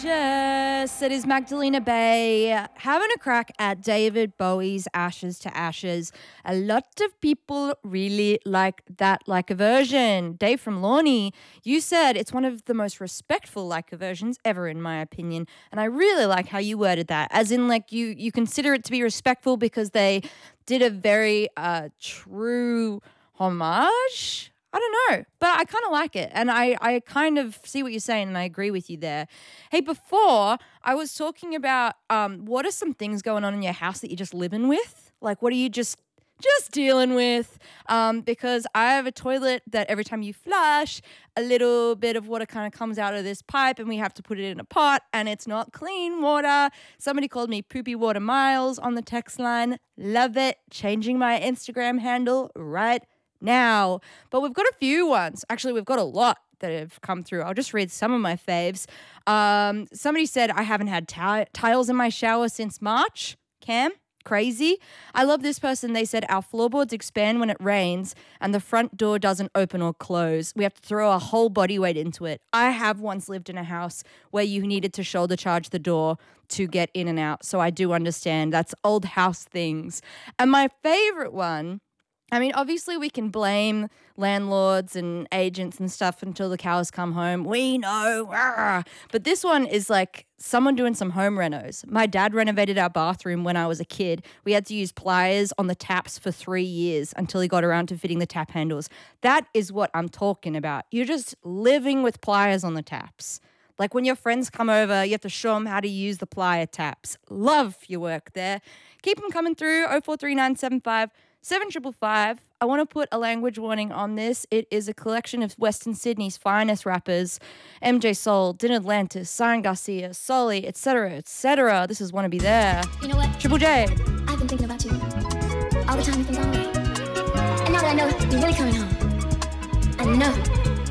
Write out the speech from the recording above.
Gorgeous. It is Magdalena Bay having a crack at David Bowie's Ashes to Ashes. A lot of people really like that Leica version. Dave from Lorne, you said it's one of the most respectful Leica versions ever, in my opinion. And I really like how you worded that, as in like you consider it to be respectful because they did a very true homage. I don't know, but I kind of like it. And I kind of see what you're saying and I agree with you there. Hey, before I was talking about what are some things going on in your house that you're just living with? Like, what are you just dealing with? Because I have a toilet that every time you flush, a little bit of water kind of comes out of this pipe and we have to put it in a pot and it's not clean water. Somebody called me Poopy Water Miles on the text line. Love it. Changing my Instagram handle right now. But we've got a few ones. Actually, we've got a lot that have come through. I'll just read some of my faves. Somebody said, I haven't had tiles in my shower since March. Cam, crazy. I love this person. They said, our floorboards expand when it rains and the front door doesn't open or close. We have to throw a whole body weight into it. I have once lived in a house where you needed to shoulder charge the door to get in and out. So I do understand. That's old house things. And my favorite one, I mean, obviously we can blame landlords and agents and stuff until the cows come home. We know. But this one is like someone doing some home renos. My dad renovated our bathroom when I was a kid. We had to use pliers on the taps for 3 years until he got around to fitting the tap handles. That is what I'm talking about. You're just living with pliers on the taps. Like when your friends come over, you have to show them how to use the plier taps. Love your work there. Keep them coming through, 043975 7555. I want to put a language warning on this. It is a collection of Western Sydney's finest rappers. MJ Soul, Din Atlantis, Cyan Garcia, Solly, etc., etc. This is Wanna Be There. You know what? Triple J. I've been thinking about you all the time you've been gone away. And now that I know you're really coming home, I know